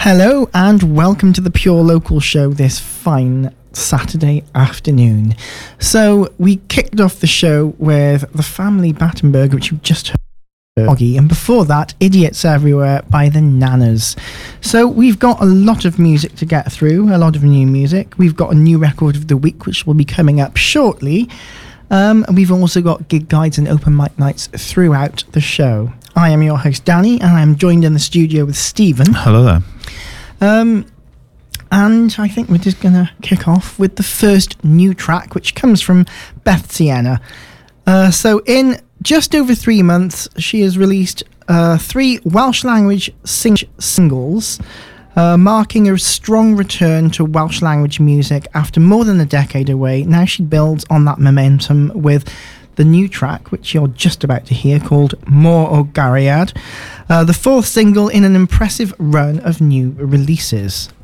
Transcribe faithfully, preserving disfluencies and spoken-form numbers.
Hello and welcome to the Pure Local Show this fine Saturday afternoon. So we kicked off the show with The Family Battenberg, which you just heard, Oggy, and before that, Idiots Everywhere by the Nanas. So we've got a lot of music to get through, a lot of new music. We've got a new record of the week, which will be coming up shortly. Um, and we've also got gig guides and open mic nights throughout the show. I am your host, Danny, and I'm joined in the studio with Stephen. Hello there. Um, and I think we're just going to kick off with the first new track, which comes from Beth Sienna. Uh, so in just over three months, she has released uh, three Welsh language sing- singles, uh, marking a strong return to Welsh language music after more than a decade away. Now she builds on that momentum with the new track, which you're just about to hear, called More o Gariad, uh, the fourth single in an impressive run of new releases.